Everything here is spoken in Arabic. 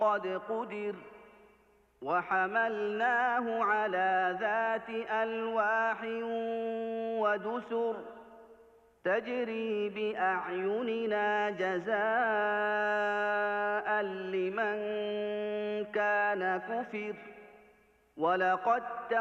قد قدر وحملناه على ذات ألواح ودسر تجري بأعيننا جزاء لمن كان كفر ولقد